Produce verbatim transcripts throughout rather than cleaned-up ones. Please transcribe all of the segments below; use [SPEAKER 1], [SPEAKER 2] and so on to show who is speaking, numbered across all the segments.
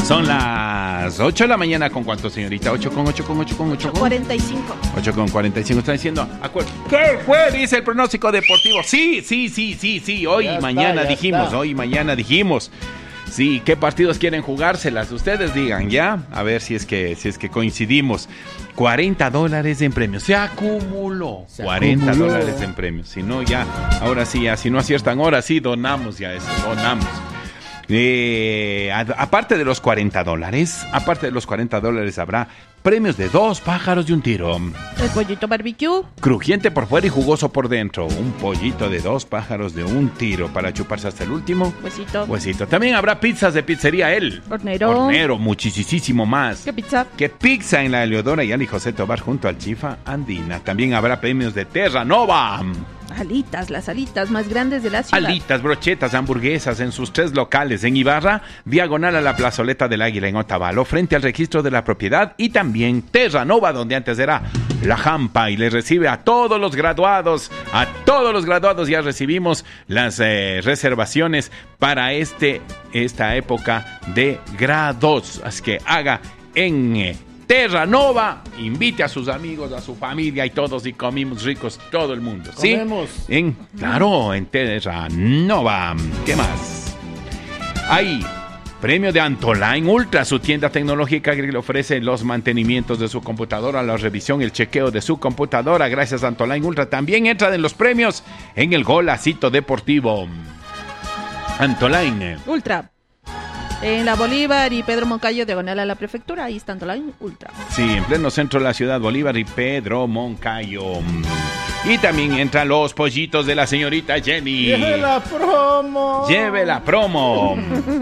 [SPEAKER 1] Son las ocho de la mañana. ¿Con cuánto, señorita? ocho con ocho con ocho con ocho con
[SPEAKER 2] cuarenta y cinco.
[SPEAKER 1] ocho con cuarenta y cinco. Está diciendo, ¿qué fue? Dice el pronóstico deportivo. Sí, sí, sí, sí, sí. Hoy y mañana está, dijimos, está. hoy y mañana dijimos. Sí, ¿qué partidos quieren jugárselas? Ustedes digan, ¿ya? A ver si es que, si es que coincidimos. cuarenta dólares en premios. Se acumuló. Se cuarenta acumuló. Dólares en premios. Si no, ya, ahora sí, ya, si no aciertan, ahora sí, donamos ya eso, donamos. Eh, a, aparte de los cuarenta dólares, aparte de los cuarenta dólares habrá premios de dos pájaros de un tiro.
[SPEAKER 2] El pollito barbecue.
[SPEAKER 1] Crujiente por fuera y jugoso por dentro. Un pollito de dos pájaros de un tiro para chuparse hasta el último.
[SPEAKER 2] Huesito.
[SPEAKER 1] Huesito. También habrá pizzas de pizzería El
[SPEAKER 2] Hornero.
[SPEAKER 1] Hornero, muchísimo más.
[SPEAKER 2] ¿Qué pizza?
[SPEAKER 1] ¿Qué pizza en la Eleodora y Ali José Tobar junto al Chifa Andina? También habrá premios de Terra Nova.
[SPEAKER 2] Alitas, las alitas más grandes de la ciudad.
[SPEAKER 1] Alitas, brochetas, hamburguesas en sus tres locales. En Ibarra, diagonal a la plazoleta del Águila en Otavalo, frente al registro de la propiedad. Y también Terra Nova, donde antes era La Jampa. Y les recibe a todos los graduados. A todos los graduados ya recibimos las eh, reservaciones para este esta época de grados. Así que haga en... Eh, Terra Nova, invite a sus amigos, a su familia y todos y comimos ricos todo el mundo. ¿Sí?
[SPEAKER 3] Comemos.
[SPEAKER 1] En, claro, en Terra Nova. ¿Qué más? Hay premio de Antoline Ultra, su tienda tecnológica que le ofrece los mantenimientos de su computadora, la revisión, el chequeo de su computadora. Gracias a Antoline Ultra. También entran en los premios en el Golacito Deportivo. Antoline
[SPEAKER 2] Ultra. En la Bolívar y Pedro Moncayo, diagonal a la prefectura, ahí está Antoline Ultra.
[SPEAKER 1] Sí, en pleno centro de la ciudad, Bolívar y Pedro Moncayo. Y también entran los pollitos de la señorita Jenny.
[SPEAKER 3] ¡Lleve la promo!
[SPEAKER 1] ¡Lleve la promo!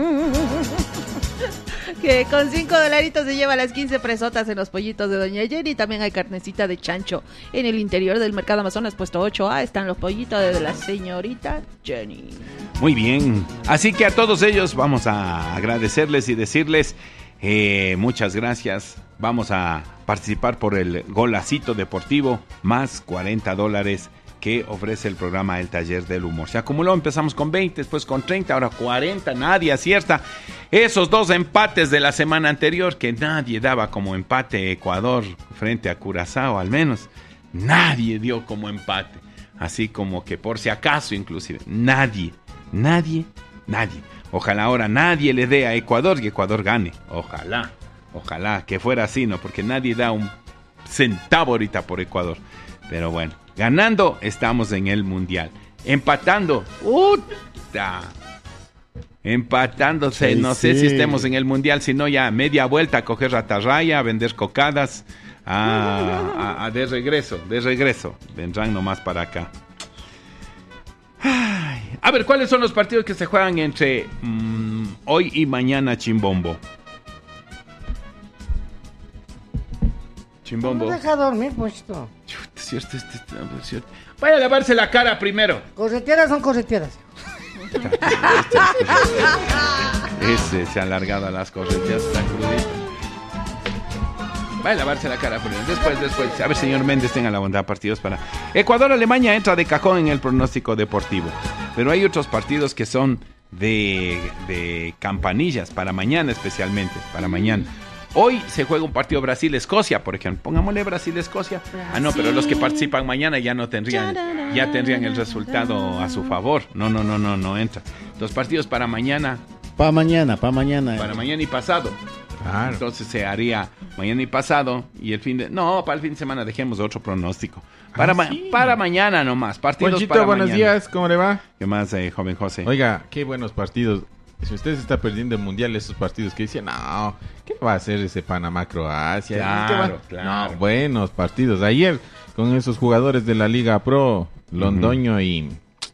[SPEAKER 2] Que con cinco dolaritos se lleva las quince presotas en los pollitos de doña Jenny. También hay carnecita de chancho. En el interior del Mercado Amazonas, puesto ocho A, están los pollitos de la señorita Jenny.
[SPEAKER 1] Muy bien. Así que a todos ellos vamos a agradecerles y decirles eh, muchas gracias. Vamos a participar por el Golacito Deportivo, más cuarenta dólares que ofrece el programa El Taller del Humor. Se acumuló, empezamos con veinte, después con treinta, ahora cuarenta, nadie acierta. Esos dos empates de la semana anterior, que nadie daba como empate Ecuador frente a Curazao, al menos, nadie dio como empate. Así como que por si acaso, inclusive, nadie, nadie, nadie. Ojalá ahora nadie le dé a Ecuador y Ecuador gane. Ojalá, ojalá que fuera así, ¿no? Porque nadie da un centavo ahorita por Ecuador. Pero bueno. Ganando, estamos en el Mundial. Empatando, ¡uta! Empatándose, sí, no sí. sé si estemos en el Mundial, sino ya media vuelta a coger ratarraya, a vender cocadas, a, a, a de regreso, de regreso. Vendrán nomás para acá. Ay, a ver, ¿cuáles son los partidos que se juegan entre mmm, hoy y mañana, Chimbombo? Chimbombo.
[SPEAKER 3] No deja dormir, puesto.
[SPEAKER 1] Cierto, este, este, cierto. Vaya a lavarse la cara primero.
[SPEAKER 3] Correteadas son correteadas.
[SPEAKER 1] Ese se ha alargado a las correteadas, está crudito. Vaya a lavarse la cara primero. Después, después. A ver, señor Méndez, tenga la bondad. Partidos para Ecuador-Alemania entra de cajón en el pronóstico deportivo. Pero hay otros partidos que son de, de campanillas, para mañana especialmente, para mañana. Hoy se juega un partido Brasil-Escocia, por ejemplo. Pongámosle Brasil-Escocia. Ah, no, pero los que participan mañana ya no tendrían, ya tendrían el resultado a su favor. No, no, no, no, no entra. Los partidos para mañana.
[SPEAKER 4] Para mañana, para mañana.
[SPEAKER 1] Para mañana y pasado. Claro. Entonces se haría mañana y pasado y el fin de... No, para el fin de semana dejemos otro pronóstico. Para, ah, ma... sí. para mañana nomás. Partidos
[SPEAKER 5] Ponchito,
[SPEAKER 1] para
[SPEAKER 5] buenos
[SPEAKER 1] mañana.
[SPEAKER 5] días, ¿cómo le va?
[SPEAKER 1] ¿Qué más, eh, joven José?
[SPEAKER 5] Oiga, qué buenos partidos. Si usted se está perdiendo el Mundial, esos partidos que dicen, no, ¿qué va a hacer ese Panamá-Croacia?
[SPEAKER 1] Claro, claro.
[SPEAKER 5] No, buenos partidos. Ayer, con esos jugadores de la Liga Pro, Londoño uh-huh. y...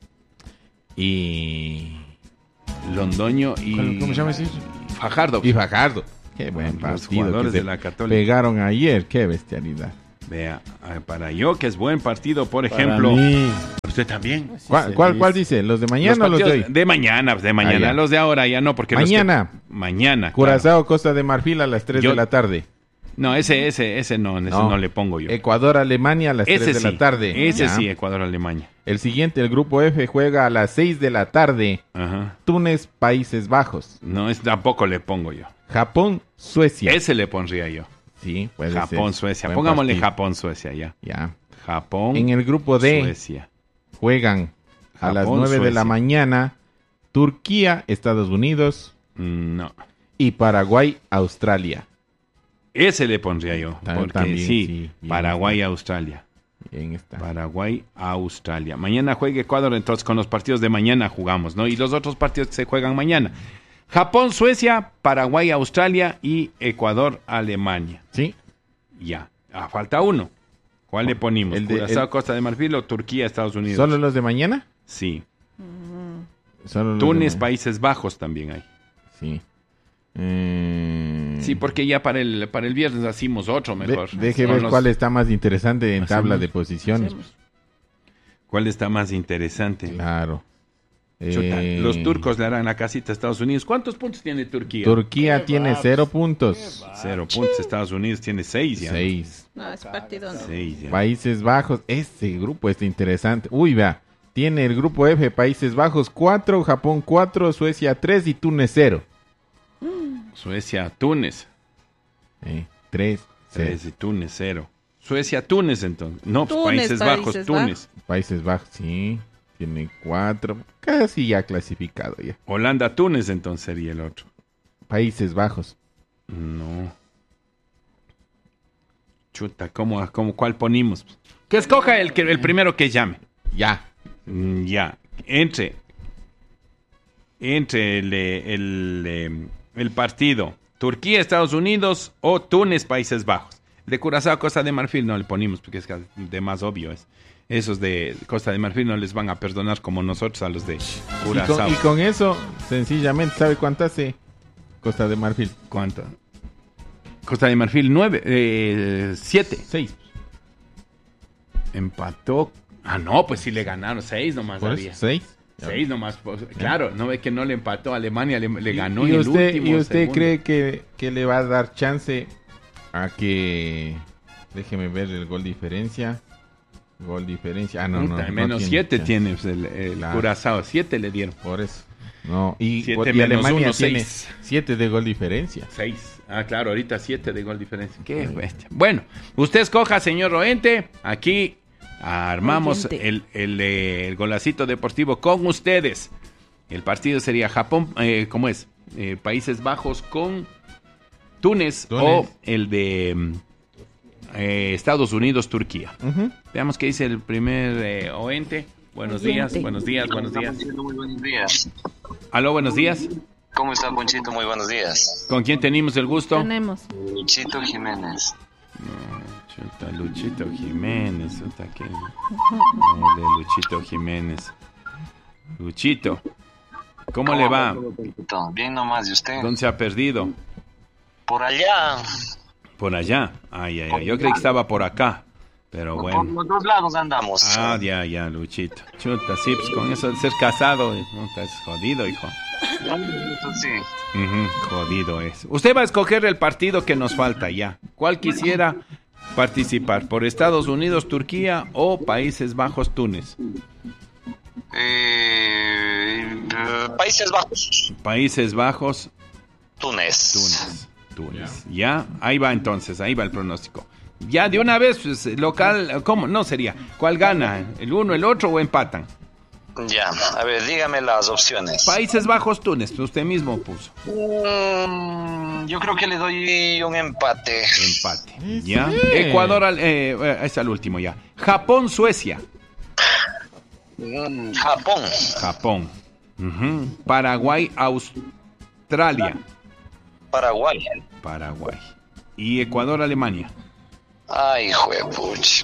[SPEAKER 5] y...
[SPEAKER 1] Londoño y...
[SPEAKER 5] ¿Cómo, cómo se llama ese?
[SPEAKER 1] Fajardo.
[SPEAKER 5] Y Fajardo. Qué buen
[SPEAKER 1] Los
[SPEAKER 5] partido
[SPEAKER 1] jugadores
[SPEAKER 5] que
[SPEAKER 1] de la Católica
[SPEAKER 5] pegaron ayer, qué bestialidad.
[SPEAKER 1] Vea, para yo que es buen partido, por ejemplo. Para mí. ¿Usted también?
[SPEAKER 5] ¿Cuál, cuál, ¿Cuál dice? ¿Los de mañana los o los de hoy?
[SPEAKER 1] De mañana, de mañana. Ah, los de ahora ya no, porque
[SPEAKER 5] mañana.
[SPEAKER 1] Los que, mañana.
[SPEAKER 5] Curazao, claro. Costa de Marfil a las tres yo, de la tarde.
[SPEAKER 1] No, ese, ese, ese no, ese no, no le pongo yo.
[SPEAKER 5] Ecuador, Alemania a las
[SPEAKER 1] ese
[SPEAKER 5] tres
[SPEAKER 1] sí,
[SPEAKER 5] de la tarde.
[SPEAKER 1] Ese ya. Sí, Ecuador, Alemania.
[SPEAKER 5] El siguiente, el grupo F, juega a las seis de la tarde.
[SPEAKER 1] Ajá.
[SPEAKER 5] Túnez, Países Bajos.
[SPEAKER 1] No, es, tampoco le pongo yo.
[SPEAKER 5] Japón, Suecia.
[SPEAKER 1] Ese le pondría yo.
[SPEAKER 5] Sí, puede
[SPEAKER 1] Japón,
[SPEAKER 5] ser.
[SPEAKER 1] Suecia.
[SPEAKER 5] Buen
[SPEAKER 1] Pongámosle
[SPEAKER 5] partido.
[SPEAKER 1] Japón, Suecia ya.
[SPEAKER 5] Ya.
[SPEAKER 1] Japón,
[SPEAKER 5] En el grupo D
[SPEAKER 1] Suecia.
[SPEAKER 5] juegan a
[SPEAKER 1] Japón,
[SPEAKER 5] las nueve de la
[SPEAKER 1] Suecia.
[SPEAKER 5] mañana Turquía, Estados Unidos
[SPEAKER 1] Mm, No.
[SPEAKER 5] y Paraguay, Australia.
[SPEAKER 1] Ese le pondría yo.
[SPEAKER 5] Ta-
[SPEAKER 1] Porque
[SPEAKER 5] también,
[SPEAKER 1] sí,
[SPEAKER 5] sí, bien
[SPEAKER 1] Paraguay, Australia.
[SPEAKER 5] Bien está.
[SPEAKER 1] Paraguay, Australia. Mañana juega Ecuador, entonces con los partidos de mañana jugamos, ¿no? Y los otros partidos que se juegan mañana. Japón, Suecia, Paraguay, Australia y Ecuador, Alemania.
[SPEAKER 5] Sí,
[SPEAKER 1] Ya. Ah, falta uno. ¿Cuál le ponimos?
[SPEAKER 5] El de-
[SPEAKER 1] ¿Curazao,
[SPEAKER 5] el-
[SPEAKER 1] Costa de Marfil o Turquía, Estados Unidos?
[SPEAKER 5] ¿solo los de mañana?
[SPEAKER 1] Sí.
[SPEAKER 5] Solo los de
[SPEAKER 1] Túnez,
[SPEAKER 5] mañana.
[SPEAKER 1] Países Bajos también hay.
[SPEAKER 5] Sí. Eh,
[SPEAKER 1] Sí, porque ya para el para el viernes hacemos otro
[SPEAKER 5] de-
[SPEAKER 1] mejor.
[SPEAKER 5] deje
[SPEAKER 1] Con
[SPEAKER 5] ver
[SPEAKER 1] los-
[SPEAKER 5] cuál está más interesante en tabla
[SPEAKER 1] Hacemos-
[SPEAKER 5] de posiciones.
[SPEAKER 2] Hacemos.
[SPEAKER 1] ¿Cuál está más interesante?
[SPEAKER 5] Claro.
[SPEAKER 1] Chuta,
[SPEAKER 5] Eh,
[SPEAKER 1] los turcos le harán la casita a Estados Unidos. ¿Cuántos puntos tiene Turquía?
[SPEAKER 5] Turquía tiene cero puntos.
[SPEAKER 1] Cero puntos. Estados Unidos tiene seis ya.
[SPEAKER 5] Seis.
[SPEAKER 2] No, es partido no.
[SPEAKER 1] Seis ya.
[SPEAKER 5] Países Bajos, este grupo está interesante. Uy, vea, tiene el grupo F, Países Bajos cuatro, Japón cuatro, Suecia tres y Túnez cero.
[SPEAKER 1] Suecia, Túnez.
[SPEAKER 5] Eh, tres,
[SPEAKER 1] Tres y Túnez, cero. Suecia, Túnez entonces. No, pues,
[SPEAKER 2] Túnez,
[SPEAKER 1] Países Bajos,
[SPEAKER 2] Países
[SPEAKER 1] Túnez.
[SPEAKER 5] Países Bajos, sí, tiene cuatro, casi ya clasificado ya.
[SPEAKER 1] Holanda, Túnez entonces sería el otro.
[SPEAKER 5] Países Bajos,
[SPEAKER 1] No. Chuta, ¿cómo, cómo, ¿cuál ponimos? Que escoja el, que, el primero que llame.
[SPEAKER 5] ya.
[SPEAKER 1] Mm, Ya. Entre. Entre el, eh, el, eh, el partido Turquía, Estados Unidos o Túnez, Países Bajos. De Curazao, Costa de Marfil no le ponimos porque es que de más obvio es. Esos de Costa de Marfil no les van a perdonar como nosotros a los de
[SPEAKER 5] Y
[SPEAKER 1] Curazao.
[SPEAKER 5] con, y con eso, sencillamente, ¿sabe cuánto hace Costa de Marfil?
[SPEAKER 1] ¿Cuánto? Costa de Marfil, nueve, eh, siete.
[SPEAKER 5] Seis.
[SPEAKER 1] Empató. Ah, no, pues sí le ganaron. Seis nomás
[SPEAKER 5] ¿Por
[SPEAKER 1] había.
[SPEAKER 5] eso? ¿Seis?
[SPEAKER 1] Seis nomás. Pues, claro, no ve que no le empató a Alemania, le, le ganó
[SPEAKER 5] ¿Y
[SPEAKER 1] en
[SPEAKER 5] usted,
[SPEAKER 1] el último
[SPEAKER 5] ¿Y usted
[SPEAKER 1] segundo.
[SPEAKER 5] cree que, que le va a dar chance a que... Déjeme ver el gol diferencia. Gol diferencia. Ah, no, no.
[SPEAKER 1] Puta,
[SPEAKER 5] no
[SPEAKER 1] menos
[SPEAKER 5] tiene
[SPEAKER 1] siete
[SPEAKER 5] chance.
[SPEAKER 1] tiene pues, el, el
[SPEAKER 5] Claro.
[SPEAKER 1] Curazao. Siete le dieron.
[SPEAKER 5] Por eso. No, y,
[SPEAKER 1] Siete
[SPEAKER 5] por- y
[SPEAKER 1] menos
[SPEAKER 5] Alemania
[SPEAKER 1] uno,
[SPEAKER 5] tiene
[SPEAKER 1] seis.
[SPEAKER 5] siete de gol diferencia.
[SPEAKER 1] Seis. Ah, claro, ahorita siete de gol diferencia. Qué bestia. Bueno, usted escoja, señor Roente. Aquí armamos
[SPEAKER 2] Oyente.
[SPEAKER 1] el, el, eh, el golacito deportivo con ustedes. El partido sería Japón, eh, ¿cómo es? Eh, Países Bajos con Túnez,
[SPEAKER 5] Túnez.
[SPEAKER 1] o el de mm, eh, Estados Unidos, Turquía.
[SPEAKER 5] Ujú.
[SPEAKER 1] Veamos qué dice el primer eh, Oente. Buenos días,
[SPEAKER 2] Oyente.
[SPEAKER 1] buenos días, buenos días.
[SPEAKER 6] Ponchito, muy buenos días.
[SPEAKER 1] Aló, buenos días.
[SPEAKER 6] ¿Cómo está, Ponchito? Muy buenos días.
[SPEAKER 1] ¿Con quién tenemos el gusto?
[SPEAKER 2] Tenemos.
[SPEAKER 6] Luchito Jiménez.
[SPEAKER 1] Chuta, Luchito Jiménez. Chuta, ¿qué? No, de Luchito Jiménez. Luchito, ¿cómo le va?
[SPEAKER 6] Ponchito? Bien nomás, ¿y usted?
[SPEAKER 1] ¿Dónde se ha perdido?
[SPEAKER 6] Por allá.
[SPEAKER 1] Por allá. Ay, ay, ay. Yo creí que estaba por acá. Pero
[SPEAKER 6] Por
[SPEAKER 1] bueno.
[SPEAKER 6] los dos lados andamos.
[SPEAKER 1] Ah, ya, ya, Luchito. Chuta, sí, pues con eso de ser casado, no, estás jodido, hijo.
[SPEAKER 6] Eso sí.
[SPEAKER 1] Ujú, jodido es. Usted va a escoger el partido que nos falta ya. ¿Cuál quisiera participar? ¿Por Estados Unidos, Turquía o Países Bajos, Túnez?
[SPEAKER 6] Eh, eh, Países Bajos.
[SPEAKER 1] Países Bajos,
[SPEAKER 6] Túnez.
[SPEAKER 1] Túnez. Túnez. Ya, ahí va entonces, ahí va el pronóstico. Ya de una vez, pues, local, ¿cómo? No sería. ¿Cuál gana? ¿El uno, el otro o empatan?
[SPEAKER 6] Ya, a ver, dígame las opciones.
[SPEAKER 1] Países Bajos, Túnez, pues usted mismo puso.
[SPEAKER 6] Mm, yo creo que le doy un empate.
[SPEAKER 1] Empate. Ya. Ecuador, al- eh, eh, es al último ya. Japón, Suecia.
[SPEAKER 6] Mm, Japón.
[SPEAKER 1] Japón. Ujú. Paraguay, Australia.
[SPEAKER 6] Paraguay.
[SPEAKER 1] Paraguay. Y Ecuador, Alemania.
[SPEAKER 6] Ay, juepuch.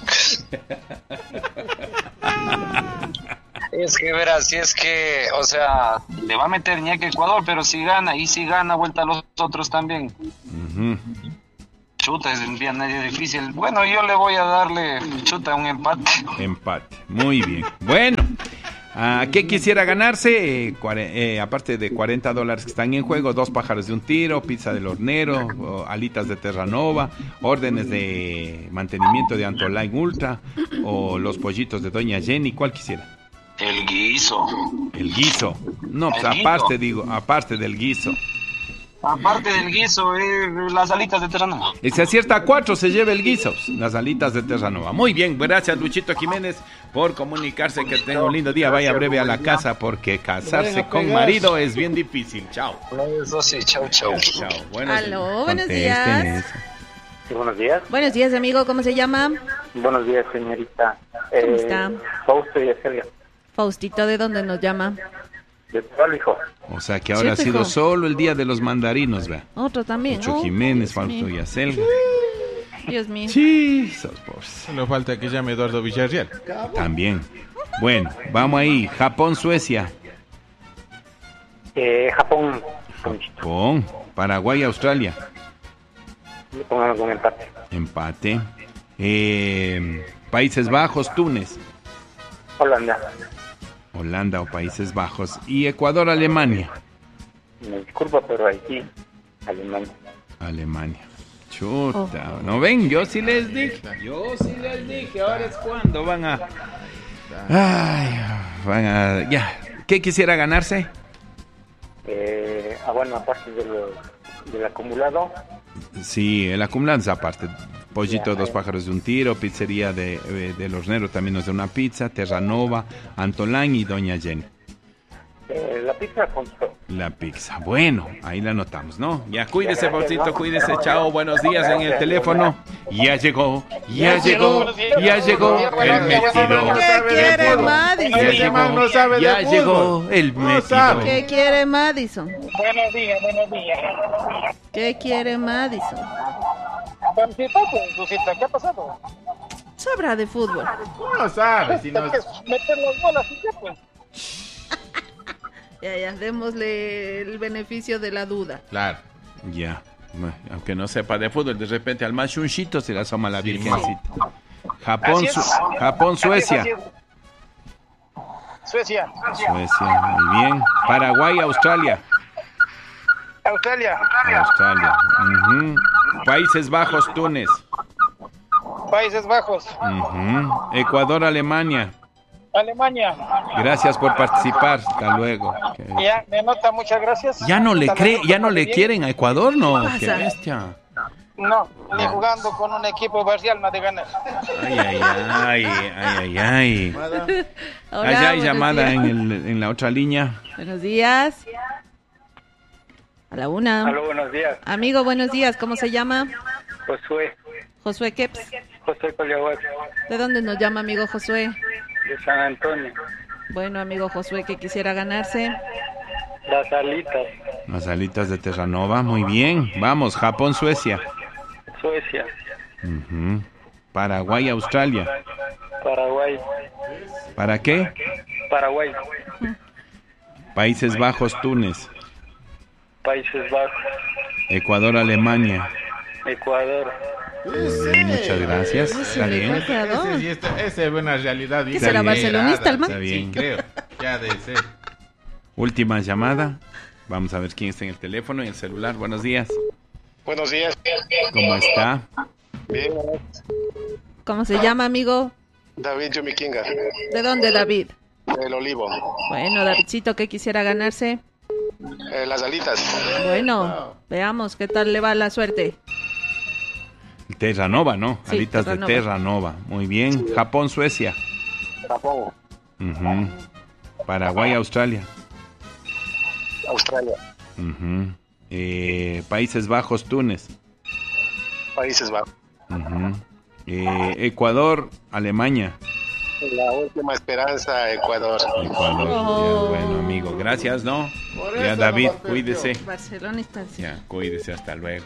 [SPEAKER 6] Es que verás, si es que, o sea, le va a meter ñeque a Ecuador, pero si gana, y si gana, vuelta a los otros también.
[SPEAKER 1] Ujú.
[SPEAKER 6] Chuta, es bien medio difícil. Bueno, yo le voy a darle, chuta, un empate.
[SPEAKER 1] Empate. Muy bien. Bueno. ¿A qué quisiera ganarse? Eh, cuare- eh, aparte de cuarenta dólares que están en juego, dos pájaros de un tiro, pizza del hornero, o alitas de Terranova, órdenes de mantenimiento de Antoline Ultra o los pollitos de Doña Jenny. ¿Cuál quisiera?
[SPEAKER 6] El guiso.
[SPEAKER 1] El guiso. No, pues
[SPEAKER 6] El guiso.
[SPEAKER 1] aparte, digo, aparte del guiso.
[SPEAKER 6] Aparte del guiso, eh, las alitas de Terranova.
[SPEAKER 1] Y si acierta a cuatro, se lleva el guiso. Las alitas de Terranova. Muy bien, gracias Luchito Jiménez por comunicarse. Que tenga un lindo día. Vaya breve a la casa porque casarse con marido es bien difícil. Chao.
[SPEAKER 6] Eso sí, chau, chau.
[SPEAKER 1] Chao. Buenos,
[SPEAKER 2] Aló, buenos
[SPEAKER 1] contesten
[SPEAKER 2] días.
[SPEAKER 1] eso.
[SPEAKER 7] Sí, buenos días.
[SPEAKER 2] Buenos días, amigo. ¿Cómo se llama?
[SPEAKER 7] Buenos días, señorita.
[SPEAKER 2] ¿Cómo está?
[SPEAKER 7] Fausto y Celia.
[SPEAKER 2] Faustito, ¿de dónde nos llama?
[SPEAKER 7] De todo, hijo.
[SPEAKER 1] O sea que ahora ha
[SPEAKER 2] Cierto,
[SPEAKER 1] sido
[SPEAKER 2] hijo.
[SPEAKER 1] solo el día de los mandarinos, vea.
[SPEAKER 2] Otro también.
[SPEAKER 1] Lucho
[SPEAKER 2] Oh,
[SPEAKER 1] Jiménez,
[SPEAKER 2] Dios
[SPEAKER 1] Fausto
[SPEAKER 2] mío.
[SPEAKER 1] y Acelga.
[SPEAKER 2] Dios mío.
[SPEAKER 1] Sí, sos pobres.
[SPEAKER 5] Solo falta que llame Eduardo Villarreal.
[SPEAKER 1] También. Bueno, vamos ahí. Japón, Suecia.
[SPEAKER 7] Eh, Japón. Ponchito.
[SPEAKER 1] Japón. Paraguay, Australia.
[SPEAKER 7] Le pongan algún empate.
[SPEAKER 1] Empate. Eh, Países Bajos, Túnez.
[SPEAKER 7] Holanda.
[SPEAKER 1] Holanda o Países Bajos. Y Ecuador, Alemania.
[SPEAKER 7] Me disculpa, pero Haití. Alemania.
[SPEAKER 1] Alemania. Chuta. ¿No ven? Yo sí les dije. Yo sí les dije. Ahora es cuando van a... Ay, van a... Ya. ¿Qué quisiera ganarse?
[SPEAKER 7] Eh, ah, bueno, aparte de lo, del acumulado.
[SPEAKER 1] Sí, el acumulanza aparte. Pollito,
[SPEAKER 7] Ya,
[SPEAKER 1] dos
[SPEAKER 7] eh.
[SPEAKER 1] pájaros de un tiro, pizzería de, de, del hornero también nos da una pizza, Terranova, Antolán y Doña Jenny.
[SPEAKER 7] Eh, la pizza con todo.
[SPEAKER 1] La pizza. Bueno, ahí la anotamos, ¿no? Ya cuídese, Faustito, cuídese. Chao, buenos días en el teléfono. Ya llegó, ya llegó, ya llegó el metido.
[SPEAKER 2] ¿Qué quiere Madison?
[SPEAKER 1] Ya
[SPEAKER 5] Ese man no sabe
[SPEAKER 1] llegó,
[SPEAKER 5] de
[SPEAKER 1] ya
[SPEAKER 5] fútbol.
[SPEAKER 1] llegó el
[SPEAKER 5] No
[SPEAKER 1] metido.
[SPEAKER 5] sabe.
[SPEAKER 2] ¿Qué quiere Madison?
[SPEAKER 8] Buenos días, buenos días.
[SPEAKER 2] ¿Qué quiere Madison?
[SPEAKER 8] Pancita, pues, Lucita, ¿qué ha pasado?
[SPEAKER 2] Sabrá de fútbol.
[SPEAKER 5] No sabe si no...
[SPEAKER 8] Meter las bolas y qué, pues.
[SPEAKER 2] Ya, ya, démosle el beneficio de la duda.
[SPEAKER 5] Claro.
[SPEAKER 1] Ya, bueno, aunque no sepa de fútbol, de repente al más chunchito se le asoma la
[SPEAKER 5] Sí,
[SPEAKER 1] virgencita. Japón,
[SPEAKER 8] Así es.
[SPEAKER 1] Su- Japón, Suecia.
[SPEAKER 8] Así es. Suecia.
[SPEAKER 1] Suecia, muy bien. Paraguay, Australia.
[SPEAKER 8] Australia.
[SPEAKER 1] Australia. Ujú. Países Bajos, Túnez.
[SPEAKER 8] Países Bajos.
[SPEAKER 1] Ujú. Ecuador, Alemania.
[SPEAKER 8] Alemania.
[SPEAKER 1] Gracias por participar. Hasta luego. Que-
[SPEAKER 8] Ya, me nota, muchas gracias.
[SPEAKER 1] Ya no le
[SPEAKER 8] Hasta
[SPEAKER 1] cree,
[SPEAKER 8] luego,
[SPEAKER 1] ya no le
[SPEAKER 8] bien.
[SPEAKER 1] quieren a Ecuador, no.
[SPEAKER 2] ¿Qué
[SPEAKER 1] Qué
[SPEAKER 2] pasa?
[SPEAKER 1] bestia.
[SPEAKER 8] No, ni jugando con un equipo parcial no de ganar.
[SPEAKER 1] Ay, ay, ay, ay, ay, ay.
[SPEAKER 2] Hola,
[SPEAKER 1] Allá hay
[SPEAKER 2] buenos
[SPEAKER 1] llamada
[SPEAKER 2] días.
[SPEAKER 1] en, el, en la otra línea.
[SPEAKER 2] Buenos días. A la una.
[SPEAKER 7] Aló, buenos días.
[SPEAKER 2] Amigo, buenos días. ¿Cómo se llama?
[SPEAKER 7] Josué.
[SPEAKER 2] Josué Keps.
[SPEAKER 7] Josué Collahuac.
[SPEAKER 2] ¿De dónde nos llama, amigo Josué?
[SPEAKER 7] De San Antonio.
[SPEAKER 2] Bueno, amigo Josué, que quisiera ganarse.
[SPEAKER 7] Las alitas.
[SPEAKER 1] Las alitas de Terranova, muy bien. Vamos, Japón, Suecia.
[SPEAKER 7] Suecia.
[SPEAKER 1] Ujú. Paraguay, Australia.
[SPEAKER 7] Paraguay.
[SPEAKER 1] ¿Para qué?
[SPEAKER 7] Paraguay.
[SPEAKER 1] Países Bajos, Túnez.
[SPEAKER 7] Países Bajos.
[SPEAKER 1] Ecuador, Alemania.
[SPEAKER 7] Ecuador.
[SPEAKER 1] Mm, Muchas gracias. Está bien.
[SPEAKER 5] Ese, sí está- esa es una realidad.
[SPEAKER 2] ¿Qué será, barcelonista el man?
[SPEAKER 1] Está bien.
[SPEAKER 5] Sí, creo. Ya de ser.
[SPEAKER 1] Última llamada. Vamos a ver quién está en el teléfono, en el celular. Buenos días.
[SPEAKER 8] Buenos días.
[SPEAKER 1] ¿Cómo está?
[SPEAKER 8] Bien,
[SPEAKER 2] ¿Cómo se llama, amigo?
[SPEAKER 8] David Yumikinga,
[SPEAKER 2] ¿De dónde, David?
[SPEAKER 8] del Olivo.
[SPEAKER 2] Bueno, Davidcito, que quisiera ganarse.
[SPEAKER 8] Eh, las alitas.
[SPEAKER 2] Bueno, veamos qué tal le va la suerte.
[SPEAKER 1] Terranova, ¿no?
[SPEAKER 2] Sí,
[SPEAKER 1] Alitas
[SPEAKER 2] Terranova.
[SPEAKER 1] de Terranova. Muy bien. Japón, Suecia.
[SPEAKER 8] Japón.
[SPEAKER 1] Ujú. Paraguay, Australia.
[SPEAKER 8] Australia.
[SPEAKER 1] Ujú. Eh, Países Bajos, Túnez.
[SPEAKER 8] Países Bajos.
[SPEAKER 1] Ujú. Eh, Ecuador, Alemania.
[SPEAKER 8] La última esperanza, Ecuador.
[SPEAKER 1] Ecuador.
[SPEAKER 2] Oh.
[SPEAKER 1] Ya, bueno, amigo, gracias, ¿no?
[SPEAKER 5] Por
[SPEAKER 1] Ya,
[SPEAKER 5] eso
[SPEAKER 1] David,
[SPEAKER 5] nomás perdió.
[SPEAKER 1] cuídese.
[SPEAKER 2] Barcelonista. Sí.
[SPEAKER 1] Ya, cuídese, hasta luego.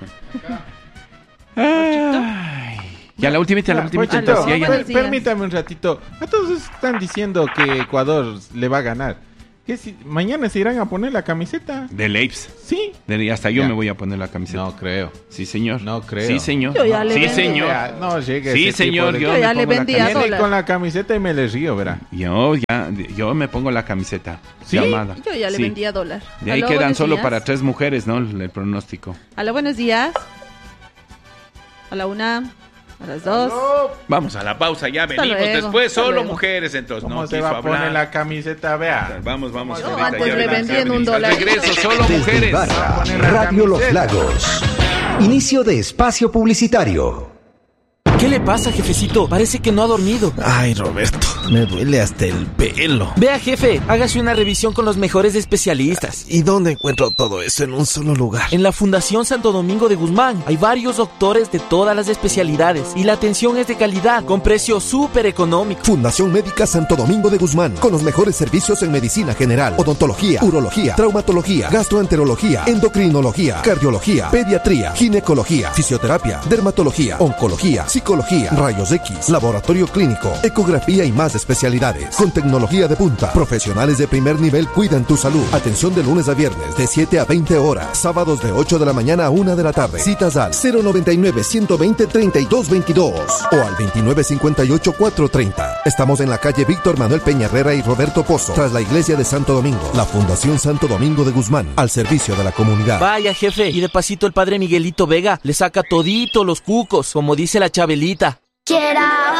[SPEAKER 1] Ay. Ya, la ultimita, la ultimita.
[SPEAKER 5] Pochito,
[SPEAKER 1] entonces, ya, ya.
[SPEAKER 5] per-
[SPEAKER 2] Buenos días.
[SPEAKER 5] permítame un ratito. A todos están diciendo que Ecuador le va a ganar. ¿Qué si mañana se irán a poner la camiseta?
[SPEAKER 1] De Leips.
[SPEAKER 5] Sí.
[SPEAKER 1] De- y hasta yo
[SPEAKER 5] Ya.
[SPEAKER 1] me voy a poner la camiseta.
[SPEAKER 5] No creo.
[SPEAKER 1] Sí, señor.
[SPEAKER 5] No creo.
[SPEAKER 1] Sí, señor.
[SPEAKER 2] Yo ya le
[SPEAKER 1] sí,
[SPEAKER 2] vendí.
[SPEAKER 1] señor.
[SPEAKER 5] Vea, no llegue
[SPEAKER 1] Sí,
[SPEAKER 5] ese tipo
[SPEAKER 1] señor.
[SPEAKER 5] de-
[SPEAKER 1] Yo,
[SPEAKER 2] Yo
[SPEAKER 1] me
[SPEAKER 2] ya le
[SPEAKER 1] pongo la
[SPEAKER 2] vendí a
[SPEAKER 1] camiseta.
[SPEAKER 5] Viene
[SPEAKER 2] dólar.
[SPEAKER 5] con la camiseta y me le río, verá.
[SPEAKER 1] Yo ya, yo me pongo la camiseta.
[SPEAKER 5] ¿Sí?
[SPEAKER 1] Llamada.
[SPEAKER 2] Yo ya le
[SPEAKER 1] Sí.
[SPEAKER 2] vendí a dólar.
[SPEAKER 1] De ahí
[SPEAKER 2] Aló,
[SPEAKER 1] quedan
[SPEAKER 2] buenos
[SPEAKER 1] solo
[SPEAKER 2] días.
[SPEAKER 1] para tres mujeres, ¿no? El, el pronóstico.
[SPEAKER 2] Hola, buenos días. A la una. A las dos.
[SPEAKER 1] Vamos a la pausa, ya
[SPEAKER 2] Hasta
[SPEAKER 1] venimos
[SPEAKER 2] luego,
[SPEAKER 1] después,
[SPEAKER 2] hasta
[SPEAKER 1] solo
[SPEAKER 2] luego.
[SPEAKER 1] mujeres, entonces
[SPEAKER 5] ¿Cómo
[SPEAKER 1] no
[SPEAKER 5] se
[SPEAKER 1] quiso
[SPEAKER 5] va a poner
[SPEAKER 1] hablar.
[SPEAKER 5] la camiseta? Vea.
[SPEAKER 1] Vamos, vamos,
[SPEAKER 2] Yo
[SPEAKER 1] ahorita
[SPEAKER 2] antes
[SPEAKER 1] ya
[SPEAKER 2] le
[SPEAKER 1] venimos,
[SPEAKER 2] vendí
[SPEAKER 1] ya
[SPEAKER 2] en un
[SPEAKER 1] venimos.
[SPEAKER 2] dólar.
[SPEAKER 1] Al regreso, solo
[SPEAKER 9] Desde
[SPEAKER 1] mujeres.
[SPEAKER 9] Ibarra,
[SPEAKER 5] poner la
[SPEAKER 9] Radio Los
[SPEAKER 5] camiseta.
[SPEAKER 9] Lagos. Inicio de espacio publicitario.
[SPEAKER 10] ¿Qué le pasa, jefecito? Parece que no ha dormido.
[SPEAKER 11] Ay, Roberto, me duele hasta el pelo.
[SPEAKER 10] Vea, jefe, hágase una revisión con los mejores especialistas.
[SPEAKER 11] ¿Y dónde encuentro todo eso en un solo lugar?
[SPEAKER 10] En la Fundación Santo Domingo de Guzmán hay varios doctores de todas las especialidades y la atención es de calidad, con precio súper económico.
[SPEAKER 12] Fundación Médica Santo Domingo de Guzmán, con los mejores servicios en medicina general, odontología, urología, traumatología, gastroenterología, endocrinología, cardiología, pediatría, ginecología, fisioterapia, dermatología, oncología, psicología, rayos X, laboratorio clínico, ecografía y más especialidades. Con tecnología de punta, profesionales de primer nivel cuidan tu salud. Atención de lunes a viernes de siete a veinte horas, sábados de ocho de la mañana a una de la tarde. Citas al cero noventa y nueve, ciento veinte, treinta y dos veintidós o al veintinueve cincuenta y ocho, cuatrocientos treinta. Estamos en la calle Víctor Manuel Peña Herrera y Roberto Pozo, tras la iglesia de Santo Domingo. La Fundación Santo Domingo de Guzmán, al servicio de la comunidad.
[SPEAKER 10] Vaya, jefe, y de pasito el padre Miguelito Vega le saca todito los cucos, como dice la Chabelita.
[SPEAKER 13] Quiero